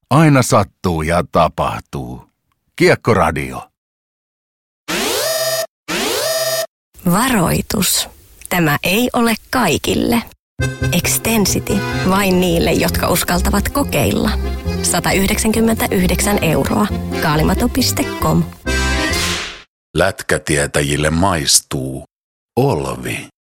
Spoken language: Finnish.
Aina sattuu ja tapahtuu. Kiekkoradio. Varoitus. Tämä ei ole kaikille. Extensity vain niille, jotka uskaltavat kokeilla. 199 €. Kaalimato.com. Lätkätietäjille maistuu Olvi.